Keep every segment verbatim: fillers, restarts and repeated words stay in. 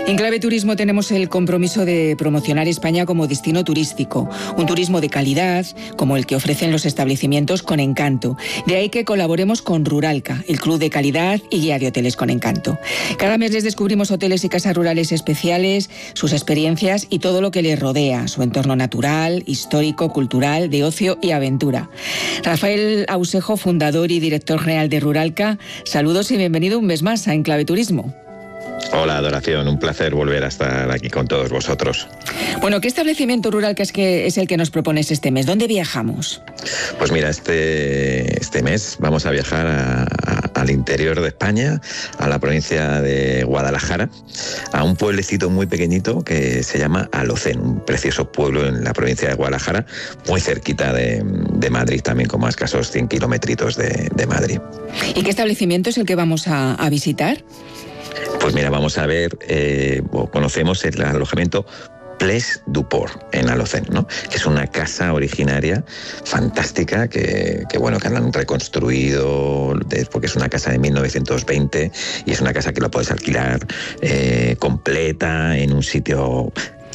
En Clave Turismo tenemos el compromiso de promocionar España como destino turístico, un turismo de calidad como el que ofrecen los establecimientos Con Encanto. De ahí que colaboremos con Ruralca, el club de calidad y guía de hoteles Con Encanto. Cada mes les descubrimos hoteles y casas rurales especiales, sus experiencias y todo lo que les rodea, su entorno natural, histórico, cultural, de ocio y aventura. Rafael Ausejo, fundador y director general de Ruralca, saludos y bienvenido un mes más a En Clave Turismo. Hola, Adoración, un placer volver a estar aquí con todos vosotros. Bueno, ¿qué establecimiento rural que es, que es el que nos propones este mes? ¿Dónde viajamos? Pues mira, este, este mes vamos a viajar a, a, al interior de España, a la provincia de Guadalajara, a un pueblecito muy pequeñito que se llama Alocén, un precioso pueblo en la provincia de Guadalajara, muy cerquita de, de Madrid, también como a escasos cien kilómetros de, de Madrid. ¿Y qué establecimiento es el que vamos a, a visitar? Pues mira, vamos a ver, eh, conocemos el alojamiento Place du Port en Alocén, ¿no? Que es una casa originaria fantástica que, que bueno, que han reconstruido porque es una casa de mil novecientos veinte y es una casa que la puedes alquilar eh, completa en un sitio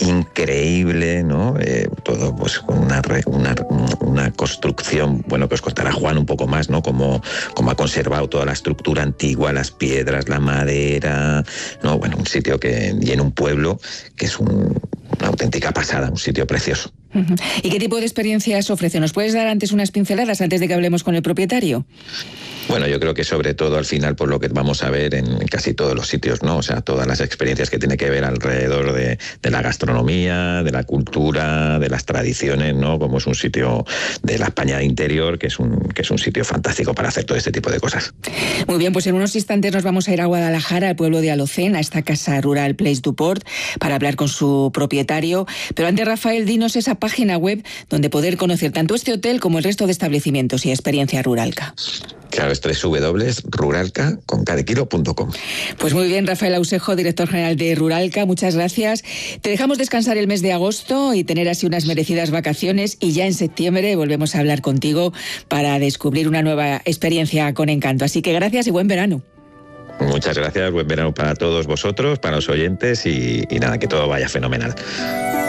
increíble, ¿no? Eh, todo pues con una, una, una construcción, bueno, que os contará Juan un poco más, ¿no? Cómo, cómo ha conservado toda la estructura antigua, las piedras, la madera, ¿no? Bueno, un sitio que, y en un pueblo que es un, una auténtica pasada, un sitio precioso. ¿Y qué tipo de experiencias ofrece? ¿Nos puedes dar antes unas pinceladas antes de que hablemos con el propietario? Bueno, yo creo que sobre todo al final por lo que vamos a ver en casi todos los sitios, ¿no? O sea, todas las experiencias que tiene que ver alrededor de, de la gastronomía, de la cultura, de las tradiciones, ¿no? Como es un sitio de la España interior, que es un, que es un sitio fantástico para hacer todo este tipo de cosas. Muy bien, pues en unos instantes nos vamos a ir a Guadalajara, al pueblo de Alocén, a esta casa rural Place du Port, para hablar con su propietario. Pero antes, Rafael, dinos esa página web donde poder conocer tanto este hotel como el resto de establecimientos y experiencia Ruralca. Claro, es doble u doble u doble u punto ruralca con cada kilo punto com. Pues muy bien, Rafael Ausejo, director general de Ruralca, muchas gracias. Te dejamos descansar el mes de agosto y tener así unas merecidas vacaciones y ya en septiembre volvemos a hablar contigo para descubrir una nueva experiencia Con Encanto. Así que gracias y buen verano. Muchas gracias, buen verano para todos vosotros, para los oyentes y, y nada, que todo vaya fenomenal.